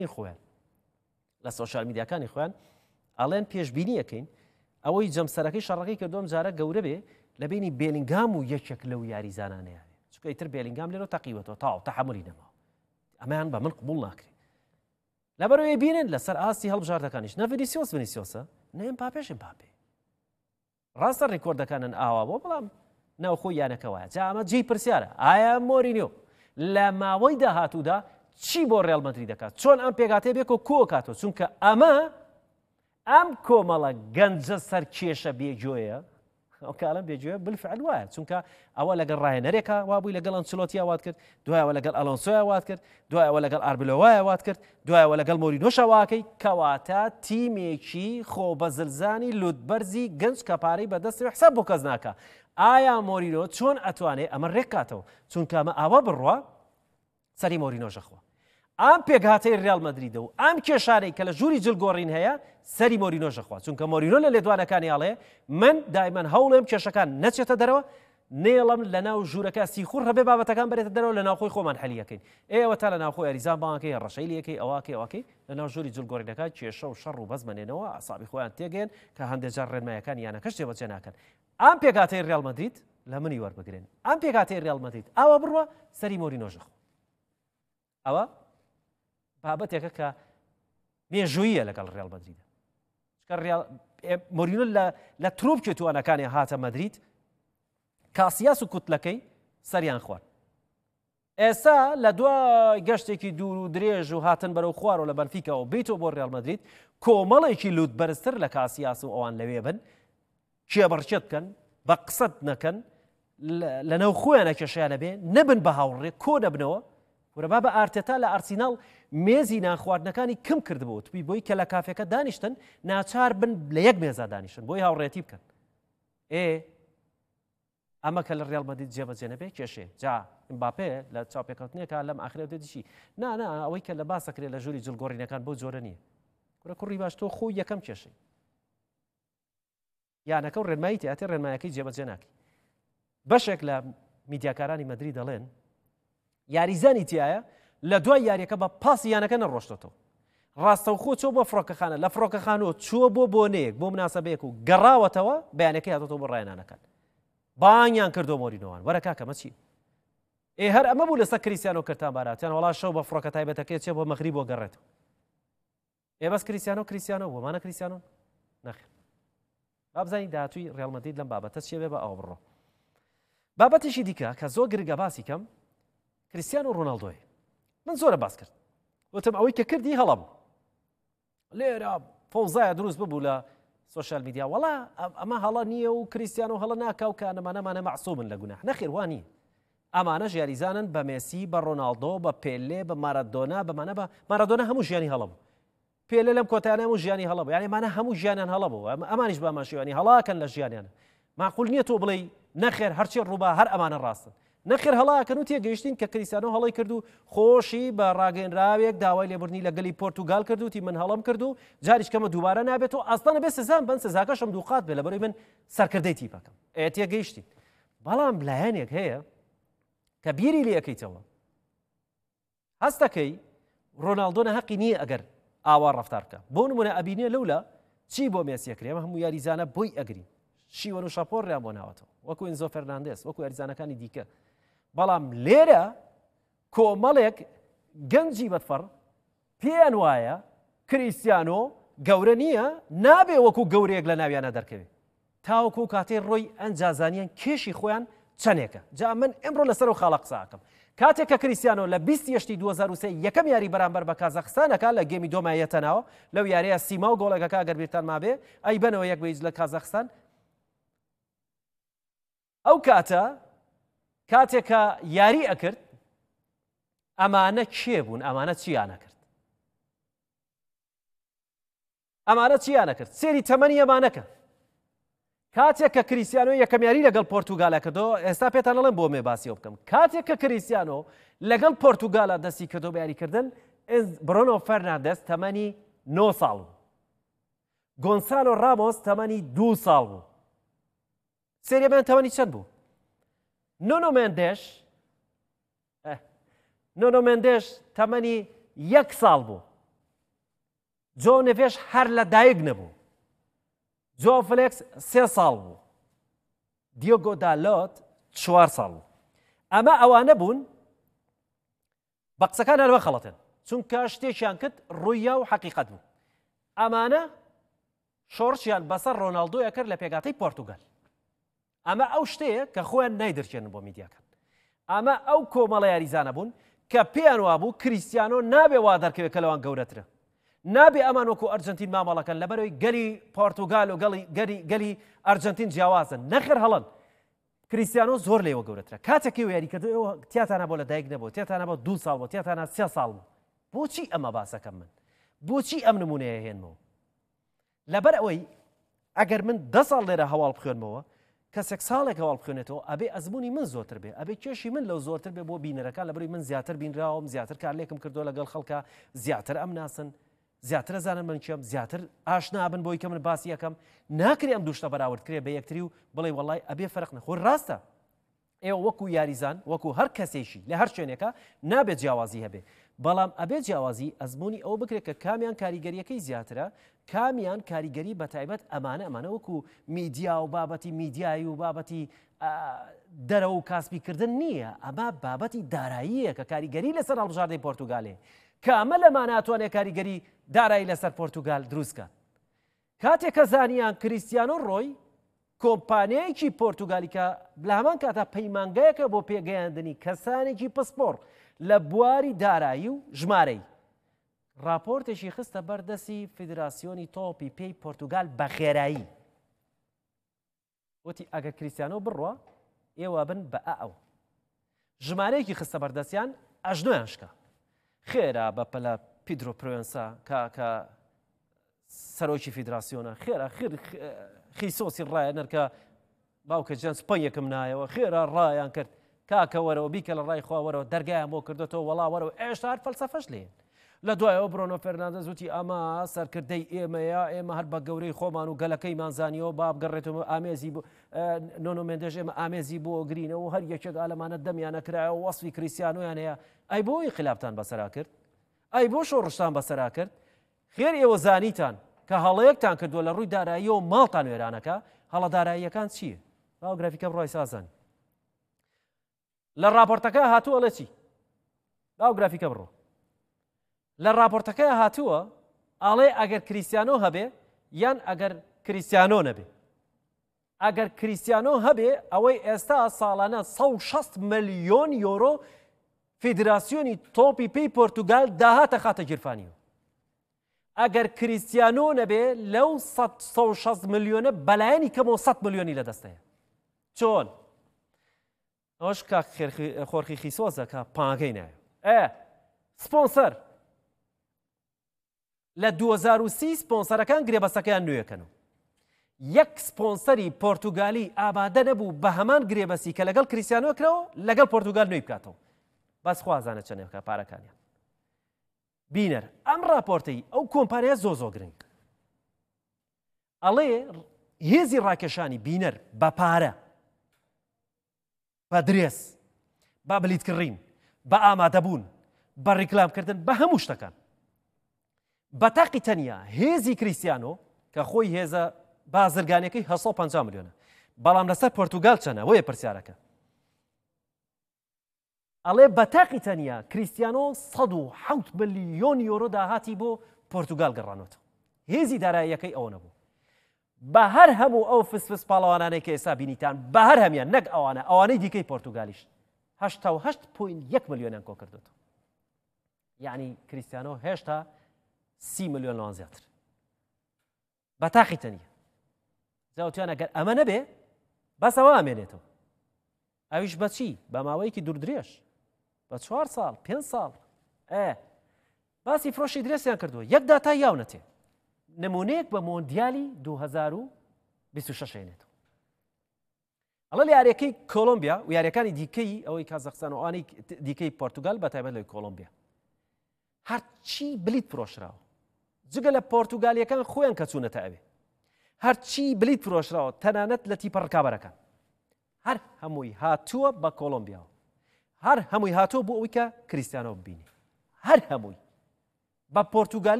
خۆیان لە سۆشال میدیاکانی خۆیان ئەڵێن پێشبینیەکەین ئەوەی جەمسەرەکەی شەڕەکەی کردوم جارە گەورە بێ لە بینی بێلینگام و یەکێک لەو یاریزانانەیە چونکە ئیتر بێلینگام لێرە تەقیوەتەوە تاو تەحملی نەما ئەمەیان بە من قبوڵ ناکرێت لەبەرەوەی بینن لەسەر ئاستی هەڵبژاردەکانیش نە ڤینیسیۆسە نە ئێمباپێش ئێمباپێ ڕاستە ڕێکۆردەکانن ئاوا بۆ بەڵام ناوخۆی یانەکەوایە جا ئەمە جێی پرسیارە ئایا مۆرینیۆ لە ماوەی داهاتوودا چی بۆ ڕێڵ مەدرید دەکات چۆن ئەم پێگاتێ بێک و کۆکاتەوە چونکە ئەم کۆمەڵە گەنجە سەر کێشە بێجۆیە ئەو کاڵم بێجوێ بالفعل وایە چونکە ئەوە لەگەڵ ڕاهێنەرێکە وابووی لەگەڵ ئەنچلۆتیە وات کرد دوایەوە لەگەڵ ئەلۆنسۆیە وات کرد دوایەوە لەگەڵ ئاربلۆوایە وات کرد دوایەوە لەگەڵ مۆرینۆشە واکەی کەواتە تیمێکی خۆبەزلزانی لوتبەرزی گەنج کە پارەی بەدەستەوە حساب بۆ کەس ناکە ئایا مۆرینۆ چۆن ئەتوانێت ئەمە ڕێکاتەوە چونکە ئەمە ئاوا بڕوە سەری مۆرینۆشەخوا ئەم پێکهاتەی ڕیال مەدریدە و ئەم کێشارەی کە لە ژووری جلگۆڕین هەیە سەری مۆرینۆشەخوا چونکە مۆرینۆ لە لێدوانەکانی ئاڵێ من دایمەن هەوڵێم کێشەکان نەچێتە دەرەوە نێڵم لە ناو ژوورەکە سیخور هەبێ بابەتەکان بێتە دەرەوە لە ناوخۆی خۆمان حەلیەکەین ئێوە تا لە ناوخۆی ئەریزان بانکەی ڕەشەی لەکەی ئەواکەی لە ناو ژووری جلگۆڕینەکە کێشە و شەڕ و بەزمەنێنەوە ئاسابی خۆیان تێگەن کە هەندێک جار ڕێنمایەکان یانەکەش جێبەجێ ناکەن ئەم پێکهاتەی ڕیال مەدرید لە منی وەربگرن ئەم پێکهاتەی ڕیال مەدرید ئاوا بڕوە سەری مۆرینۆشەخوا ئەوە بابەتێکە کە مێژوویە لەگەڵ ڕیال مەدریدە مۆرینۆ لە تروپ کێتوانەکانی هاتە مەدرید کاسیاس و کوتلەکەی سەریان خوارد ئێستا لە دوای گەشتێکی دوور و درێژ و هاتن بەرەو خوارەوە لە بەنفیکەوە بیتەوە بۆ ڕیال مەدرید کۆمەڵێکی لوت بەرزتر لە کاسیاس و ئەوان لەوێ بن کێبڕچێت بکەن بە قسەت نەکەن لە نەو خۆیانە کێشیانە بێ نەبن بە هاوڕێ کۆ دەبنەوە ورەبا بە ئارتێتا لە ئارسیناڵ مێزی نانخواردنەکانی کم کردبوو توی بۆی کە لە کافێکە دانیشتن ناچار بن لە یەک مێزا دانیشتن بۆی هاوڕێتی بکەن ئەمە کە لە ڕیال مەدرید جێبەجێ نەبێ کێشێ جا ئێمباپێ لە چاوپێکەوتنێکە لەم ئاخرێ دێتیشی نا ئەوەی کە لە باسەکرێت لە ژووری جلگۆڕینەکان بۆ جۆرە نییە ورە کوڕی باش تۆ خۆی یەکەم کێشەی یانەکە و ڕێنمایی تیاتێ ڕێنمایەکەی جێبەجێ ناکەی بەشێک لە میدیاکارانی مەدرید دەڵێن یاریزانی تایە لە دوای یاریەکە بە پاسی یانەکە نەڕۆشتەوە ڕاستەوخۆ چۆ بۆ فڕۆکەخانە لە فڕۆکەخانەوە چوە بۆ بۆنەیەک بۆ مناسەبەیەک و گەڕاوەتەوە بەیانەکەی هاتۆتەوە بۆ ڕایەنانەکان بانیان کردو مۆرینۆوان وەرە کاکەمە چی هەر ئەمە بوو لەسەر کریستیانۆ کردان باراتیان وڵا شەو بە فڕۆکە تایبەتەکەی چێ بۆ مەغریب بۆ گەڕێتەوە بەس کریستیانۆ بۆمانە کریستیانۆ نەخێر بابزانی داهاتووی ڕیال مەدرید لەم بابەتە چێ بێ بە ئەوە بڕۆ بابەتێکی دیکە کە زۆر گرنگە باسی کەم کریستیانۆ ڕۆناڵدۆی من زۆرە باس کرد وتم ئەوەی کە کردی هەڵە بوو لێرە فەوزایە دروست ببوو لە سۆشال میدیا وەڵا ئەمە هەڵە نییە و کریستیانۆ هەڵە ناکاو کە ئەمانەمانە مەعسوومن لە گوناح نەخێر وانە ئەمانە ژیاریزانن بە مێسی بە ڕۆناڵدۆ بە پێلێ بە مارەدۆنا بەمانە بە مارەدۆنا هەموو ژیانی هەڵە بوو پێلێ لەم کۆتانە هەموو ژیانی هەڵە بوو یعنی ئەمانە هەموو ژیانیان هەڵە بوو ئەمانیش بە ماشیوانی هەڵاکەن لە ژیانیانە معقول نییە تۆ بڵێ نەخێر هەرچی ڕووبا هەر ئەمانە ڕاستن نەخێر هەڵاکەن و تێگەیشتین کە کریستیانۆ هەڵی کرد و خۆشی بە ڕاگەنراوێک داوای لێبوردنی لە گەلی پۆرتوگال کردوتی من هەڵم کرد و جاریش کەمە دووبارە نابێت و ئەستانە بێ سزان بن سزاکەشم دووقات بێ لەبەرەوەی من سەرکردەی تیپەکەم تێگەیشتین بەڵام لایەنێک هەیە کە بیری لێ یەکەیتەوە هەستەکەی ڕۆناڵدۆ حەقی نییە ئەگەر ئاوا ڕەفتار بکە بۆ نمونە ئەبینێ لەولا چی بۆ مێسیەکرێ ئەمە هەموو یاریزانە بۆی ئەگرین شیوەن و شاپۆڕیان بۆ ناوەتەوە وەکو ئێنزۆ فەرناندێز وەکو یاریزانەکانی دیکە بەڵام لێرە کۆمەڵێک گەنجی بەدفەڕ پێیان وایە کریستیانۆ گەورە نییە نابێ وەکو گەورەیەک لە ناویانە دەرکەوێت تاوەکو کاتێ ڕۆی ئەنجازانیان کێشی خۆیان چەندێکە جا من ئەمڕۆ لەسەر و خاڵە قساکەم کاتێک کە کریستیانۆ لە 20 2023 یەکەم یاری بەرامبەر بە کازاخستانەکە لە گێمی دۆمایەتەناوە لەو یاریە سیما و گۆڵێکەکە ئەگەر بیرتان مابێ ئەی بنەوە یەک بەیج لە کازاخستان ئەو کاتێکە یاری ئەکرد ئەمانە کێ بوون ئەمانە چیانە کرد سێری تەمەنی ئەمانەکە کاتێک کە کریستیانۆ یەکەم یاری لەگەڵ پۆرتوگالە کردەوە ئێستا پێتان دەڵێم بۆ مێ باسیەوە بکەم کاتێک کە کریستیانۆ لەگەڵ پۆرتوگالە دەستی کردەوە بە یاریکردن برۆنۆ فەرناندێز تەمەنی 9 ساڵ بوو گۆنسالۆ ڕامۆس تەمەنی 2 ساڵ بوو سێریەمان تەمەنی چەند بوو نۆنۆ مێندێش تەمەنی 1 ساڵ بوو جۆ نەڤێژ هەر لە دایک نەبوو جۆ فلێکس 3 ساڵ بوو دیۆگۆ دالۆت 4 ساڵ بوو ئەمە ئەوانە بوون بە قسەکان هەرمە خەڵەتن چونکە شتێکیان کرد ڕوویە و حەقیقەت بوو ئەمانە شۆڕشیان بەسەر ڕۆناڵدۆیە کرد لە پێگاتەی پۆرتوگال ئەمە ئەو شتەیە کە خۆیان نایدرچێنن بۆ میدیاکان ئەمە ئەو کۆمەڵە یاریزانە بوون کە پێیان وابوو کریستیانۆ نابێ وا دەرکەوێت کە لەوان گەورەترە نابێ ئەمان وەکو ئەرجنتین مامەڵەکەن لەبەرەوەی گەلی پۆرتوگال و گەلی ئەرجنتین جیاوازن نەخێر هەڵن کریستیانۆ زۆر لێوە گەورەترە کاتێکی و یاریکردەوە تیاتانە بۆ لە دایک نەبوو تێتانە بۆ 2 ساڵ بۆ تێتانە 3 ساڵ بوو بۆچی ئەمە باسەکەم من بۆچی ئەم نمونەیە هێنمەوە لەبەر ئەوەی ئەگەر من 10 ساڵ لێرە هەواڵ بخوێنمەوە کەسێک ساڵێک هەواڵ بخوێنێتەوە ئەبێ ئەزمموی من زۆرتر بێ ئەبێ کێشی من لەو زۆرتر بێ بۆ بینەرەکان لەبەروی من زیاتر بینراوم زیاتر کار لێکم کردو لەگەڵ خەڵکە زیاتر ئەم ناسن زیاتر ئەزانن من چێم زیاتر ئاشنا بن بۆی کە من باسی یەکەم ناکرێ ئەم دووشتە بەراوردکرێ بە یەکتری و بڵێ وەڵای ئەبێ فەرق نەخۆر ڕاستە ئێوە وەکو یاریزان وەکو هەر کەسێکی لە هەر شوێنێکە نابێت جیاوازی هەبێ بەڵام ئەبێت جیاوازی ئەزمموی ئەوە بکرێت کە کامیان کاریگەریەکەی زیاترە کامیان کاریگەری بەتایبەت ئەمانە وەکو میدیا و بابەتی میدیایی و بابەتی دەرە و کاسبیکردن نییە ئەمە بابەتی داراییە کە کاریگەری لەسەر هەڵبژاردەی پۆرتوگالێ کە ئەمە لەمان ناتوانێت کاریگەری دارایی لەسەر پۆرتوگال دروستکە کاتێک کە زانیان کریستیانۆ ڕۆی کۆمپانیایەکی پۆرتوگالیکە لە هەمان کاتە پەیمانگایەکە بۆ پێگەیاندنی کەسانێکی پسپۆر لە بواری دارایی و ژمارەی راپۆرتێکی خستە بەردەستی فیدراسیۆنی تۆپی پێی پۆرتوگال بە خێرایی وتی ئەگەر کریستیانۆ بڕوە ئێوە بن بە ئەو ژمارەیەکی خستە بەردەستیان ئەژنۆیان شکە خێرا بە پەلە پیدرۆ پرۆنسا کە سەرۆکی فیدراسیۆنە خێرا خیسۆسی ڕایە نەرکە باوکە جەنس پەیەکم نایەوە خێرا ڕایان کرد کاکە وەرەوە بیکە لە ڕای خواوەرەوە دەرگایان بۆ کردێتەوە وەڵاوەرەوە ئێشتا هەر فەلسەفەش لێن لە دوایەوە برۆنۆ فێرناندەز وتی ئەمە سەرکردەی ئێمەیە ئێمە هەر بە گەورەی خۆمان و گەلەکەیمان زانیەوە با بگەڕێتەوە ئامێزی بۆ نۆنۆ مێندێژ ئێمە ئامێزی بۆ گرینەوە هەر یەکێک ئالەمانە دەمیان نەکرایەوە وەسفی کریستیانۆیان هەیە ئەی بۆی خلابتان بەسەرا کرد ئەی بۆ شۆڕشتان بەسەرا کرد خێر ئێوە زانیتان کە هەڵەیەکتان کردووە لە ڕووی داراییەوە ماڵتان وێرانەکە هەڵە داراییەکان چییە؟ باو گرافیکە بڕای سازان لە راپۆرتەکە هاتووە لە چی؟ باو گرافیکە بڕۆ لە راپۆرتەکە هاتووە ئاڵێ ئەگەر کریستیانۆ هەبێ یان ئەگەر کریستیانۆ نەبێ ئەگەر کریستیانۆ هەبێ ئەوەی ئێستا ساڵانە 160 ملیۆن یۆرۆ فیدراسیۆنی تۆپی پێی پۆرتوگال داهاتە خاتە گیرفانیەوە ئەگەر کریستیانۆ نەبێ لەو 160 ملیۆنە بەلایەنی کەمەوە 100 ملیۆنی لەدەستەیە چۆن؟ ئەوش خۆرخی خیسۆزە کە پانگەی نایە سپۆنسەر لە 2030 سپۆنسەرەکان گرێبەسەکەیان نوێەکەنەوە یەک سپۆنسەری پۆرتوگالی ئامادە نەبوو بە هەمان گرێبەسی کە لەگەڵ کریستیانۆ کرەوە لەگەڵ پۆرتوگال نوێی بکاتەوە بەس خوازانە چەندێکە پارەکانیان بینەر ئەم راپۆرتەی ئەو کۆمپانیا زۆ گرنگ ئەڵێ هێزی ڕاکێشانی بینەر بە پارە بە درێس با بلیتکڕین بە ئامادەبوون بە ڕیکلامکردن بە هەموو شتەکان بە تاقی تەنیا هێزی کریستیانۆ کە خۆی هێزە بازرگانەکەی 150 ملیۆنە بەڵام لەسەر پۆرتوگال چەنە وەیە پرسیارەکە ئەڵێ بە تاقی تەنیا کریستیانۆ 107 ملیۆن یۆرۆ داهاتی بۆ پۆرتوگال گەڕانەوە هێزی داراییەکەی ئەوە نەبوو بە هەر هەموو ئەو فسفس پاڵەوانانەی کە ئێستا بینیتان بە هەر هەمیان نەک ئەوانەی دیکەی پۆرتوگالیش 8.1 ملیۆنیان کۆ کردوێتەوە یعنی کریستیانۆ هێشتا 30 ملیۆن لەوان زیاتر بە تاقی تەنیا جاوتیان ئەگەر ئەمە نەبێ بەسەوە ئامێنێتەوە ئەویش بەچی بە ماوەیەکی دوور درێژ بە 4 ساڵ 5 ساڵ باسی فرۆشی درێسیان کردووە یەک داتا یاونەتێ نمونەیەک بە مۆندیالی 2026 هێنێتەوە ئەڵە لە یاریەکەی کۆلۆمبیا و یاریەکانی دیکەی ئەوەی کازاخستان و ئەوانەی دیکەی پۆرتوگال بەتایبەت لەوەی کۆلۆمبیا هەرچی بلیت فرۆشراوە جگە لە پۆرتوگالیەکان خۆیان کە چوونەتە ئەوێ هەرچی بلیت فرۆشراوە تەنانەت لە تیپە ڕکابەرەکان هەر هەمووی هاتووە بە کۆلۆمبیاوە هەر هەمووی هاتووە بۆ ئەوەی کە کریستیانۆ ببینی هەر هەمووی بە پۆرتوگالی